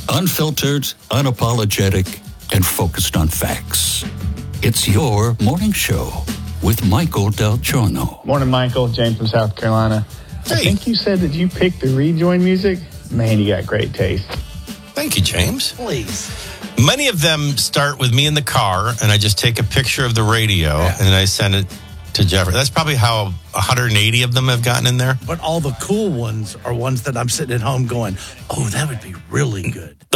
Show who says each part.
Speaker 1: Unfiltered, unapologetic, and focused on facts. It's your morning show with Michael Del Giorno.
Speaker 2: Morning, Michael. James from South Carolina.
Speaker 3: Hey.
Speaker 2: I think you said that you picked the rejoin music. Man, you got great taste.
Speaker 3: Thank you, James.
Speaker 4: Please.
Speaker 3: Many of them start with me in the car, and I just take a picture of the radio, and then I send it to Jeffrey. That's probably how 180 of them have gotten in there.
Speaker 4: But all the cool ones are ones that I'm sitting at home going, oh, that would be really good.